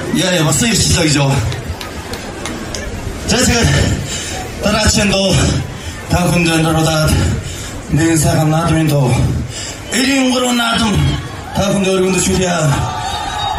예, 맞습니다. 시작이죠. 제가 따라치는도 다 군전으로다 내 사람 놔두면도 이리 웅그러 놔둠 다 군전 얼굴도 줄이야